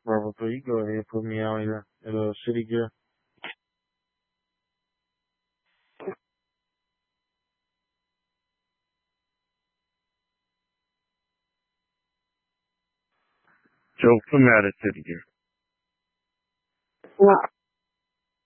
Bravo 3, go ahead and put me out in a city gear. Joe, put me out of city gear.